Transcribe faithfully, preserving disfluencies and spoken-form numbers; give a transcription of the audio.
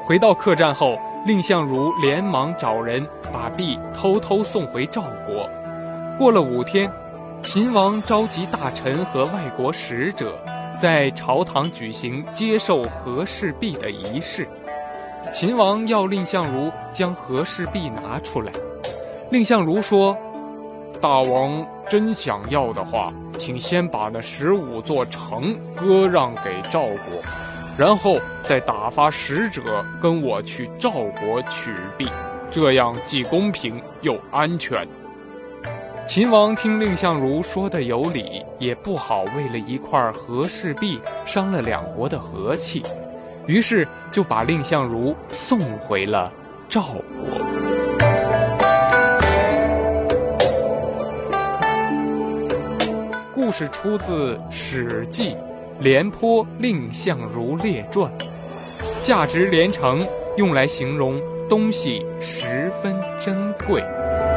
回到客栈后，蔺相如连忙找人把璧偷偷送回赵国。过了五天，秦王召集大臣和外国使者，在朝堂举行接受和氏璧的仪式。秦王要蔺相如将和氏璧拿出来。蔺相如说：大王真想要的话，请先把那十五座城割让给赵国，然后再打发使者跟我去赵国取璧，这样既公平又安全。秦王听蔺相如说的有理，也不好为了一块和氏璧伤了两国的和气，于是就把蔺相如送回了赵国。故事出自《史记·廉颇蔺相如列传》，价值连城，用来形容东西十分珍贵。